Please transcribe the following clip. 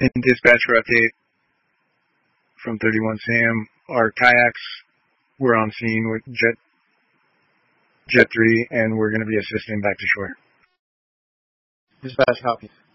In dispatcher update from 31 Sam, our kayaks were on scene with Jet 3, and we're going to be assisting back to shore. Dispatch copy.